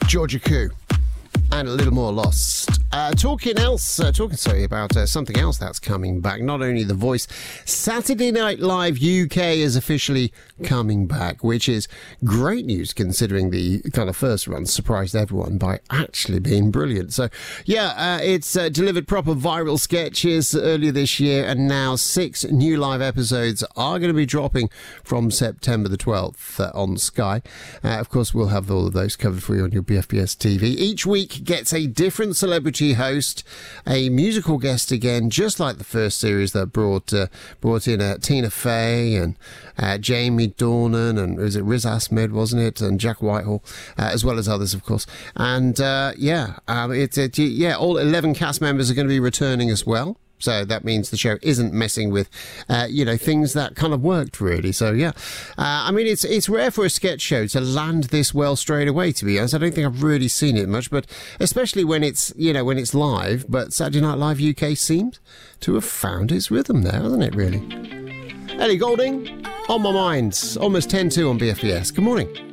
Georgia Koo. And a little more Lost. Talking about something else that's coming back. Not only The Voice, Saturday Night Live UK is officially coming back, which is great news considering the kind of first run surprised everyone by actually being brilliant. So, it's delivered proper viral sketches earlier this year, and now 6 new live episodes are going to be dropping from September the 12th on Sky. Of course, we'll have all of those covered for you on your BFBS TV. Each week gets a different celebrity host, a musical guest again, just like the first series that brought in Tina Fey and Jamie Dornan, and was it Riz Ahmed, wasn't it, and Jack Whitehall, as well as others, of course. And all 11 cast members are going to be returning as well. So that means the show isn't messing with, things that kind of worked, really. So, it's rare for a sketch show to land this well straight away, to be honest. I don't think I've really seen it much, but especially when it's live. But Saturday Night Live UK seems to have found its rhythm there, hasn't it, really? Ellie Goulding, On My Mind, almost 10-2 on BFBS. Good morning.